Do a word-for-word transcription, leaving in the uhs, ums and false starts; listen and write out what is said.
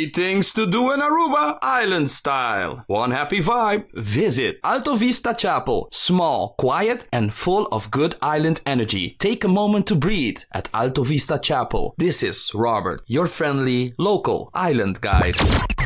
Three things to do in Aruba, island style. One happy vibe. Visit Alto Vista Chapel. Small, quiet, and full of good island energy. Take a moment to breathe at Alto Vista Chapel. This is Robert, your friendly local island guide.